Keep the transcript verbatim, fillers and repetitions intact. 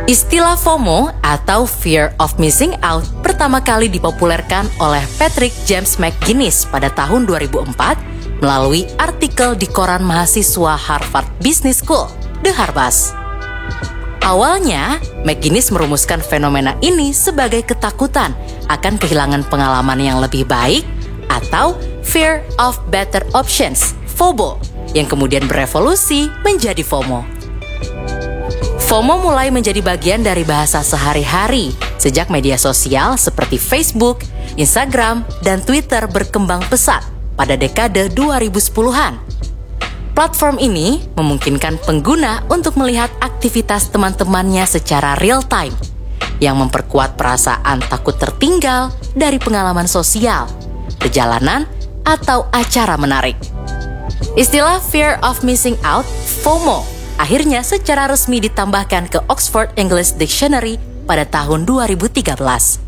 Istilah FOMO atau Fear of Missing Out pertama kali dipopulerkan oleh Patrick James McGinnis pada tahun dua ribu empat melalui artikel di koran mahasiswa Harvard Business School, The Harbass. Awalnya, McGinnis merumuskan fenomena ini sebagai ketakutan akan kehilangan pengalaman yang lebih baik atau Fear of Better Options, FOBO, yang kemudian berevolusi menjadi FOMO. FOMO mulai menjadi bagian dari bahasa sehari-hari sejak media sosial seperti Facebook, Instagram, dan Twitter berkembang pesat pada dekade dua ribu sepuluhan. Platform ini memungkinkan pengguna untuk melihat aktivitas teman-temannya secara real time, yang memperkuat perasaan takut tertinggal dari pengalaman sosial, perjalanan, atau acara menarik. Istilah Fear of Missing Out, FOMO, akhirnya secara resmi ditambahkan ke Oxford English Dictionary pada tahun dua ribu tiga belas.